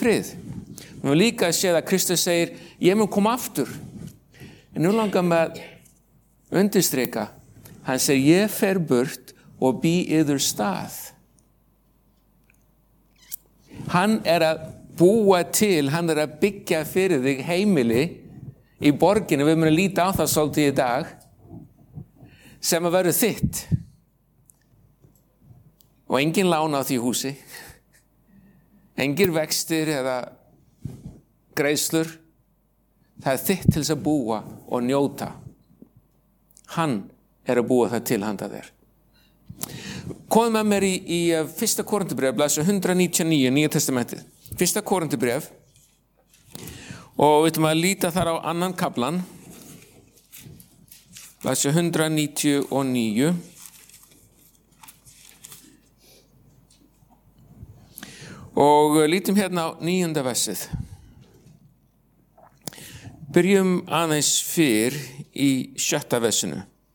frið. Við höfum líka séð að Kristus segir, ég mun koma aftur. En nú langar með undirstrika, hann segir, ég fer burt og bý yður stað. Hann að búa til, hann að byggja fyrir þig heimili í borginni, við munum líta á það svolítið í dag, sem að verður þitt. Og engin lán á því húsi, engir vextir eða greiðslur, það þitt til þess að búa og njóta. Hann að búa það til handa þér. Komum með mér í 1. Korinthubréf, blaðsíða 199, Nýja testamentið. 1. Korinthubréf, og við ætlum að líta þar á annan kaflan, blaðsíða 199. Og lítum hérna á 9. versið. Byrjum aðeins fyrr í 7. versinu.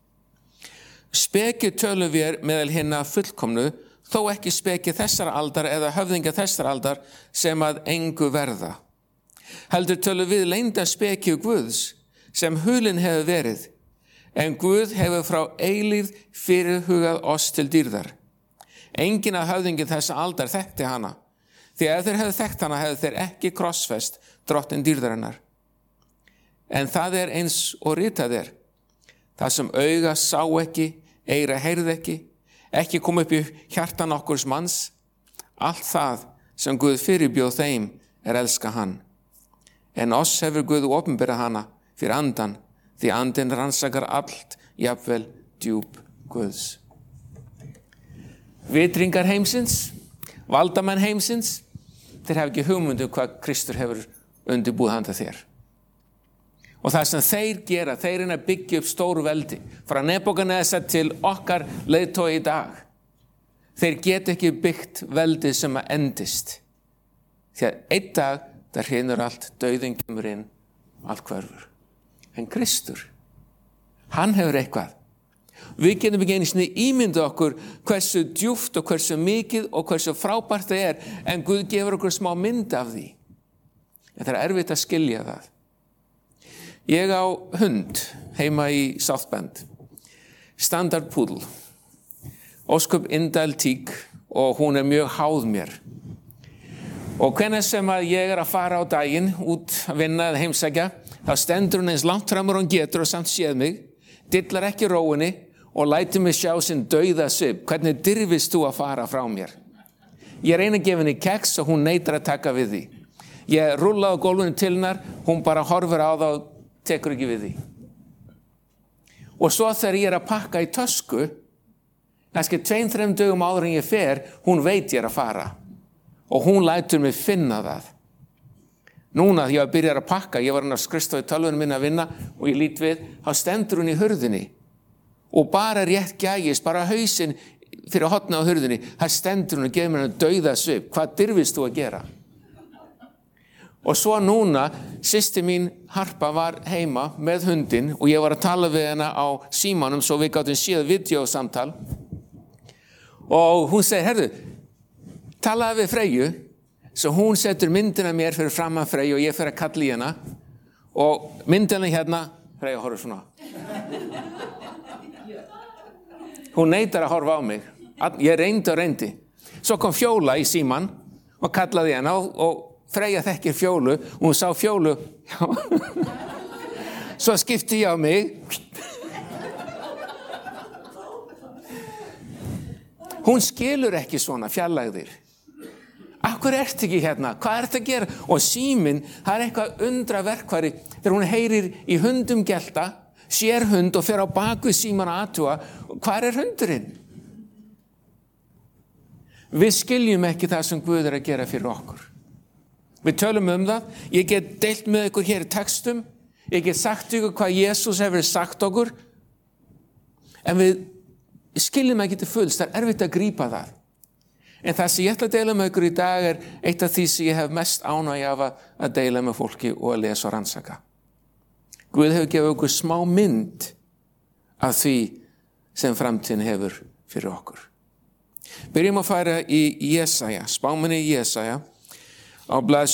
Speki tölum við meðal hinna fullkomnu, þó ekki speki þessar aldar eða höfðingja þessar aldar sem að engu verða. Heldur tölum við leynda speki Guðs sem hulinn hefur verið, en Guð hefur frá eilíð fyrirhugað oss til dýrðar. Enginn af höfðingi þessa aldar þekkti hana, því ef þeir hefðu þekkt hana hefðu þeir ekki krossfest drottin dýrðarinnar. En það eins og ritað það sem auga sá ekki, eyra heyrði ekki kom upp í hjarta nokkurs manns, allt það sem Guð fyrirbjóð þeim elska hann. En oss hefur Guð opinberað hana fyrir andan, því andinn rannsakar allt, jafnvel djúp Guðs. Vitringar heimsins, valdamenn heimsins, þeir hafa ekki hugmyndu hvað Kristur hefur undirbúið handa þér. Og það sem þeir gera, þeir að byggja upp stór veldi, frá Nebúkadnesar til okkar leiðtogi í dag. Þeir geta ekki byggt veldi sem að endist. Því að einn dag, það hrynur allt, dauðinn kemur inn, allt hverfur. En Kristur, hann hefur eitthvað. Við getum ekki einu sinni ímynda okkur hversu djúpt og hversu mikið og hversu frábært það en Guð gefur okkur smá mynd af því. En það erfitt að skilja það. Ég á hund heima í South Bend, standard poodle, ósköp indæl tík og hún mjög háð mér. Og hvenær sem að ég að fara á daginn út að vinna eða heimsækja, þá stendur hún eins langt framur hún getur og samt séð mig, dillar ekki róinni og lætur mig sjá sinn dauða svip. Hvernig dirfist þú að fara frá mér? Ég reyni að gefa henni keks og hún neitar að taka við því. Ég rúlla á gólfinu til hennar, hún bara horfir á það og tekur ekki við því. Og svo þegar ég að pakka í tösku, kannski 2-3 dögum áður en ég fer, hún veit ég að fara. Og hún lætur mig finna það. Núna þegar ég byrjar að pakka, ég var hann að skrifstofu í tölvunum minna að vinna og ég lít við, þá stendur hún í hurðinni. Og bara rétt gægist, bara hausinn fyrir hotna á hurðinni, það stendur hún og gefur mér hann dauða svip. Hvað dirfist þú að gera? Og svo núna, systir mín Harpa var heima með hundinn og ég var að tala við hana á símanum svo við gátum séð vídeósamtal. Og hún segir, herðu, talaði við Freyju, svo hún setur myndina mér fyrir framan Freyju og ég fyrir að kalla í hana. Og myndina hérna, Freyja horfir svona. Hún neitar að horfa á mig. Ég reyndi. Svo kom Fjóla í síman og kallaði hana og Freyja þekkir Fjólu og hún sá Fjólu. Svo skipti ég á mig. Hún skilur ekki svona fjarlægðir. Af hverju ertu ekki hérna? Hvað ertu að gera? Og síminn, það eitthvað undraverkfæri þegar hún heyrir í hundum gelta, sér hund og fer á bak við síman að athuga. Hvar hundurinn? Við skiljum ekki það sem Guð að gera fyrir okkur. Við tölum það, ég get deilt með ykkur hér í textum, ég get sagt ykkur hvað Jesús hefur sagt okkur, en við skiljum ekki til fulls, það erfitt að grípa það. En það sem ég ætla að deila með ykkur í dag eitt af því sem ég hef mest ánægju af að deila með fólki og að lesa og rannsaka. Guð hefur gefið okkur smá mynd af því sem framtíðin hefur fyrir okkur. Byrjum að fara í Jesaja, spáminni í Jesaja, á blað